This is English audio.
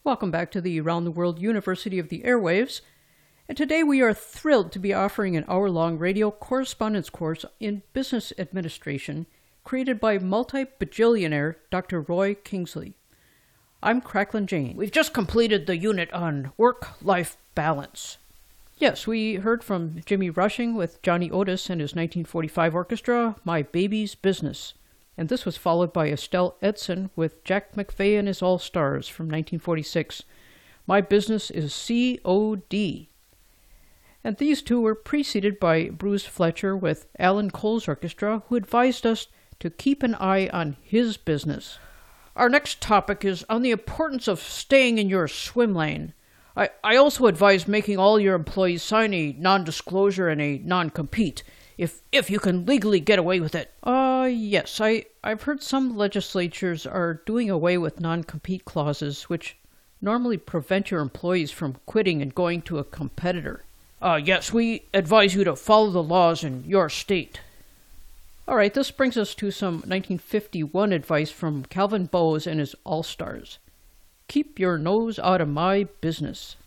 Welcome back to the Around the World University of the Airwaves. And today we are thrilled to be offering an hour-long radio correspondence course in business administration created by multi-bajillionaire Dr. Roy Kingsley. I'm Cracklin Jane. We've just completed the unit on work-life balance. Yes, we heard from Jimmy Rushing with Johnny Otis and his 1945 orchestra, My Baby's Business. And this was followed by Estelle Edson with Jack McVeigh and his All-Stars from 1946. My Business is C.O.D. And these two were preceded by Bruce Fletcher with Alan Cole's orchestra, who advised us to keep an eye on his business. Our next topic is on the importance of staying in your swim lane. I also advise making all your employees sign a non-disclosure and a non-compete, if you can legally get away with it. Yes, I've heard some legislatures are doing away with non-compete clauses, which normally prevent your employees from quitting and going to a competitor. Yes, we advise you to follow the laws in your state. All right, this brings us to some 1951 advice from Calvin Bowes and his All-Stars. Keep your nose out of my business.